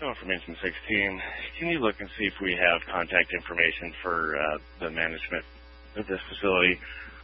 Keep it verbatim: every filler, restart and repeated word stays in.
calling from Engine sixteen. Can you look and see if we have contact information for uh, the management of this facility?